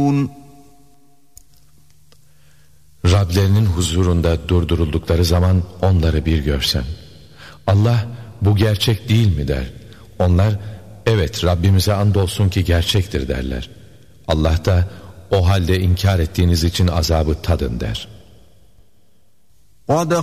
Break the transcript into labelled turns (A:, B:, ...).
A: Rablerinin huzurunda durduruldukları zaman onları bir görsen. Allah bu gerçek değil mi der. Onlar evet Rabbimize andolsun ki gerçektir derler. Allah da o halde inkar ettiğiniz için azabı tadın der.